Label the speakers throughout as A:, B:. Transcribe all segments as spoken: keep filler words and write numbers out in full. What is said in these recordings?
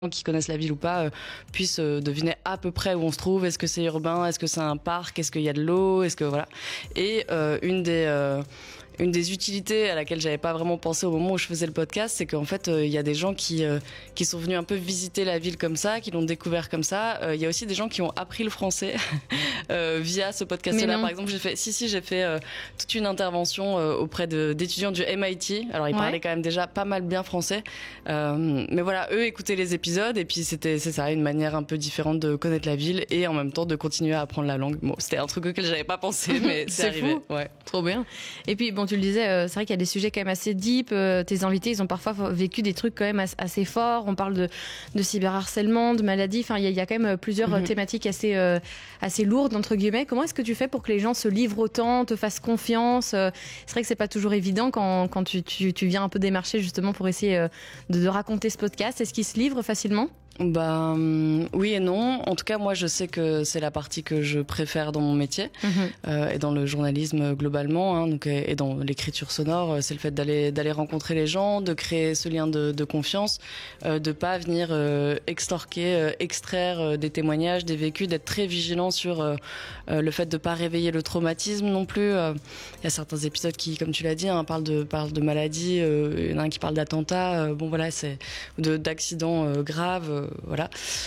A: qui connaissent la ville ou pas euh, puissent euh, deviner à peu près où on se trouve. Est-ce que c'est urbain? Est-ce que c'est un parc? Est-ce qu'il y a de l'eau? Est-ce que voilà. Et euh, une des euh, une des utilités à laquelle j'avais pas vraiment pensé au moment où je faisais le podcast, c'est qu'en fait, il euh, y a des gens qui euh, qui sont venus un peu visiter la ville comme ça, qui l'ont découvert comme ça. Il euh, y a aussi des gens qui ont appris le français euh, via ce podcast-là. Par exemple, j'ai fait, si si, j'ai fait euh, toute une intervention euh, auprès de, d'étudiants du M I T. Alors, ils ouais. parlaient quand même déjà pas mal bien français, euh, mais voilà, eux écoutaient les épisodes et puis c'était c'est ça, une manière un peu différente de connaître la ville et en même temps de continuer à apprendre la langue. Bon, c'était un truc auquel j'avais pas pensé, mais c'est, c'est arrivé.
B: Fou.
A: Ouais,
B: trop bien. Et puis bon, tu le disais, euh, c'est vrai qu'il y a des sujets quand même assez deep. Euh, tes invités, ils ont parfois vécu des trucs quand même assez forts. On parle de, de cyberharcèlement, de maladies. Enfin, il y, y a quand même plusieurs mm-hmm. thématiques assez, euh, assez lourdes, entre guillemets. Comment est-ce que tu fais pour que les gens se livrent autant, te fassent confiance? euh, C'est vrai que c'est pas toujours évident quand, quand tu, tu, tu viens un peu démarcher justement pour essayer euh, de, de raconter ce podcast. Est-ce qu'ils se livrent facilement?
A: Bah euh, oui et non. En tout cas, moi, je sais que c'est la partie que je préfère dans mon métier mmh. euh, et dans le journalisme globalement, hein, donc et dans l'écriture sonore, c'est le fait d'aller d'aller rencontrer les gens, de créer ce lien de, de confiance, euh, de pas venir euh, extorquer, euh, extraire euh, des témoignages, des vécus, d'être très vigilant sur euh, euh, le fait de pas réveiller le traumatisme non plus. Il euh, y a certains épisodes qui, comme tu l'as dit, hein, parlent de parlent de maladies. Il euh, y en a un qui parle d'attentats. Euh, bon voilà, c'est de d'accidents euh, graves. Euh, Voilà.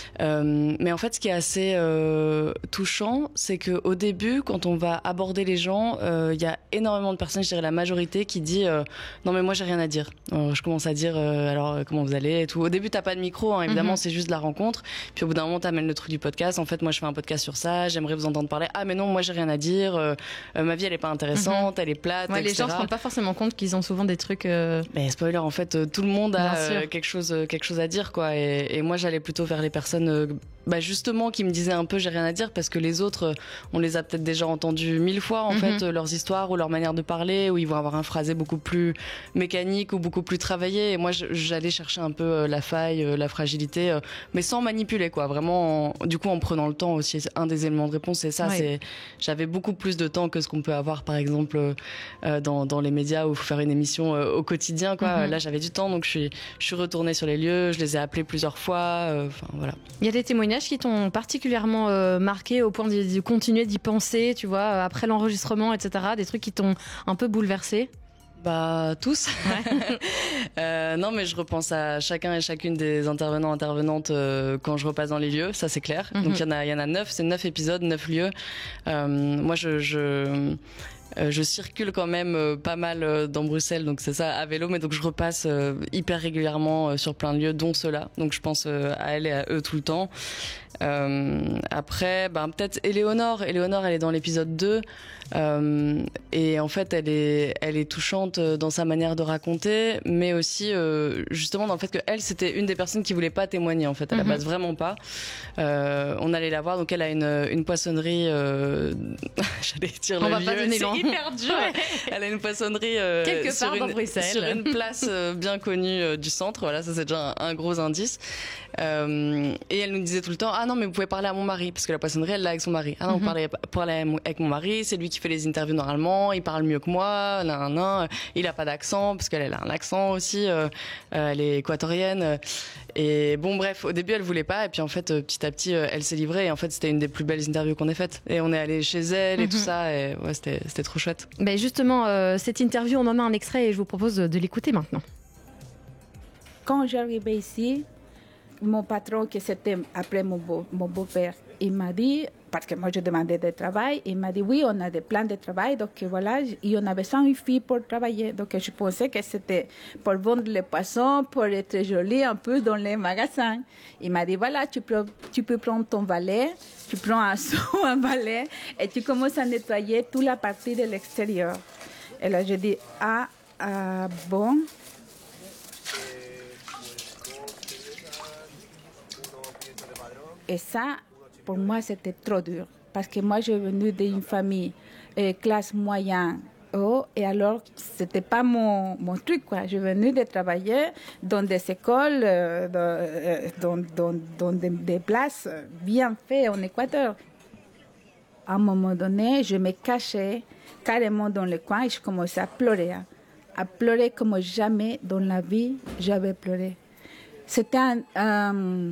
A: Euh, mais en fait, ce qui est assez euh, touchant, c'est que au début, quand on va aborder les gens, il euh, y a énormément de personnes, je dirais la majorité, qui dit euh, non mais moi j'ai rien à dire. Alors, je commence à dire euh, alors comment vous allez et tout. Au début, t'as pas de micro, hein, évidemment, mm-hmm. c'est juste de la rencontre. Puis au bout d'un moment, t'amènes le truc du podcast. En fait, moi je fais un podcast sur ça. J'aimerais vous entendre parler. Ah mais non, moi j'ai rien à dire. Euh, ma vie elle est pas intéressante, mm-hmm. elle est plate.
B: Ouais,
A: et cetera.
B: Les gens se rendent pas forcément compte qu'ils ont souvent des trucs. Euh...
A: Mais spoiler, en fait, tout le monde a euh, quelque chose, quelque chose à dire quoi. Et, et moi j'allais plutôt vers les personnes euh, bah justement qui me disaient un peu j'ai rien à dire parce que les autres euh, on les a peut-être déjà entendus mille fois en mm-hmm. fait euh, leurs histoires ou leur manière de parler, où ils vont avoir un phrasé beaucoup plus mécanique ou beaucoup plus travaillé, et moi je, j'allais chercher un peu euh, la faille, euh, la fragilité, euh, mais sans manipuler quoi, vraiment en, du coup en prenant le temps aussi. Un des éléments de réponse c'est ça, ouais. c'est j'avais beaucoup plus de temps que ce qu'on peut avoir par exemple euh, dans, dans les médias où il faut faire une émission euh, au quotidien quoi. Mm-hmm. Là j'avais du temps, donc je suis, je suis retournée sur les lieux, je les ai appelés plusieurs fois, enfin euh, voilà.
B: Il y a des témoignages qui t'ont particulièrement euh, marqué au point de, de continuer d'y penser, tu vois, après l'enregistrement, et cetera. Des trucs qui t'ont un peu bouleversé?
A: Bah tous. Ouais. euh, non mais je repense à chacun et chacune des intervenants intervenantes euh, quand je repasse dans les lieux, ça c'est clair. Mm-hmm. Donc il y en a il y en a neuf, c'est neuf épisodes, neuf lieux. Euh, moi je je Euh, je circule quand même euh, pas mal euh, dans Bruxelles, donc c'est ça, à vélo, mais donc je repasse euh, hyper régulièrement euh, sur plein de lieux, dont ceux-là. Donc je pense euh, à elle et à eux tout le temps. Euh, après, ben peut-être Éléonore. Éléonore, elle est dans l'épisode deux, euh, et en fait, elle est, elle est touchante dans sa manière de raconter, mais aussi euh, justement dans le fait que elle, c'était une des personnes qui voulait pas témoigner en fait, à la base, vraiment pas. Euh, on allait la voir, donc elle a une, une poissonnerie. Euh... J'allais dire
B: on
A: le
B: va
A: lieu.
B: Pas donner
A: c'est hyper dur. Ouais. Elle a une poissonnerie euh,
B: quelque
A: sur
B: part
A: une,
B: dans Bruxelles,
A: sur une place euh, bien connue euh, du centre. Voilà, ça c'est déjà un, un gros indice. Euh, et elle nous disait tout le temps ah non mais vous pouvez parler à mon mari, parce que la poissonnerie elle l'a avec son mari. Ah non, mm-hmm. vous parlez, parlez avec mon mari, c'est lui qui fait les interviews normalement, il parle mieux que moi, nan, nan, il a pas d'accent parce qu'elle a un accent aussi, euh, elle est équatorienne. Et bon bref, au début elle voulait pas, et puis en fait petit à petit elle s'est livrée, et en fait c'était une des plus belles interviews qu'on ait faites, et on est allé chez elle et mm-hmm. tout ça, et ouais c'était c'était trop chouette.
B: Ben justement euh, cette interview on en a un extrait et je vous propose de, de l'écouter maintenant.
C: Quand j'arrivais ici, mon patron, qui c'était après mon, beau, mon beau-père, il m'a dit, parce que moi je demandais du travail, il m'a dit oui, on a des plans de travail, donc voilà, et on avait besoin d'une fille pour travailler. Donc je pensais que c'était pour vendre les poissons, pour être jolie un peu dans les magasins. Il m'a dit voilà, tu peux, tu peux prendre ton balai, tu prends un seau, un balai, et tu commences à nettoyer toute la partie de l'extérieur. Et là je dis ah, ah bon. Et ça, pour moi, c'était trop dur. Parce que moi, je suis venue d'une famille euh, classe moyenne. Oh, et alors, ce n'était pas mon, mon truc, quoi. Je suis venue de travailler dans des écoles, euh, dans, dans, dans des, des places bien faites en Équateur. À un moment donné, je me cachais carrément dans le coin et je commençais à pleurer. Hein. À pleurer comme jamais dans la vie j'avais pleuré. C'était un... un